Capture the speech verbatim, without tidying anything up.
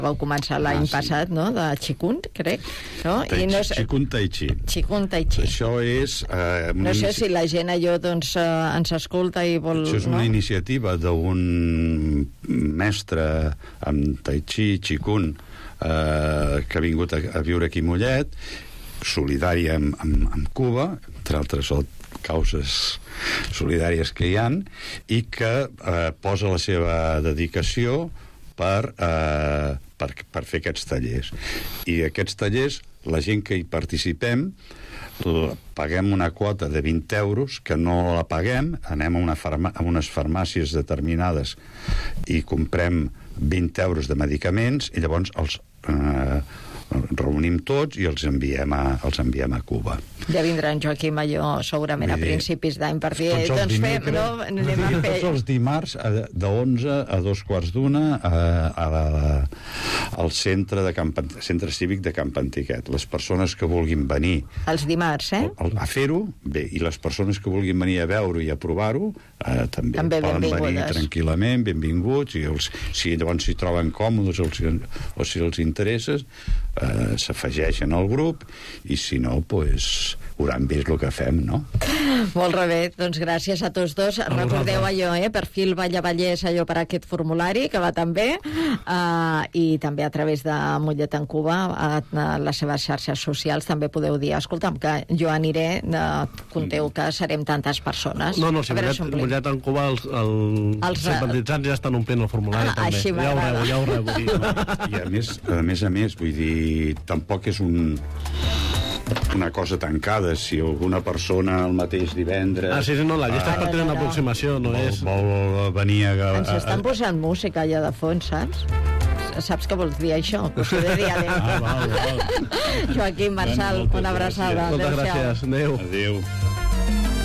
Vau començar l'any Ah, sí. passat, no?, de Qigong, crec. No? Tai I no chi, sé... Qigong Tai Chi. Qigong Tai Chi. Això és... Eh, No sé si la gent allò doncs, eh, ens escolta i vol... Això és una no? iniciativa d'un mestre amb Tai Chi, Qigong, eh, que ha vingut a, a viure aquí a Mollet, solidari amb, amb, amb Cuba, entre altres causes solidàries que hi han, i que eh, posa la seva dedicació per, eh, per, per fer aquests tallers. I aquests tallers, la gent que hi participem, paguem una quota de vint euros, que no la paguem, anem a, una farma, a unes farmàcies determinades i comprem vint euros de medicaments, i llavors els eh, reunim tots i els enviem a, els enviem a Cuba. Ja vindrà en Joaquim allò segurament a principis d'any per dir, doncs fem, no? Anem a fer... Tots els dimarts de onze a dos quarts d'una a, a la, al centre, de Camp, centre cívic de Camp Antiquet. Les persones que vulguin venir Els dimarts, eh? a fer-ho, bé, i les persones que vulguin venir a veure i a provar-ho, eh, també, també poden venir tranquil·lament, benvinguts, i els, si llavors s'hi troben còmodes o, o si els interessa, eh, s'afegeixen al grup, i si no, doncs hauran vist el que fem, no? Molt bé, doncs gràcies a tots dos. A Recordeu allò, eh? Perfil Valla Vallès, allò per aquest formulari, que va tan bé, uh, i també a través de Mollet en Cuba, a, a les seves xarxes socials, també podeu dir, escolta'm, que jo aniré, uh, conteu que serem tantes persones. No, no, si Mollet, Mollet en Cuba, els, el, els simpatitzants ja estan omplint el formulari, ah, també. Ja ho rebo, ja ho rebo. I, i a més, a més a més, vull dir, tampoc és un... una cosa tancada. Si alguna persona el mateix divendres... Ah, sí, sí, no, la llista és per tenir una aproximació, no vol, és... Vol venir a... Ens estan posant música allà de fons, saps? Saps què vols dir, això? Us ho he de dir a Ah, val, val. Joaquim, Marçal, una abraçada. Moltes gràcies. Adéu. Adéu.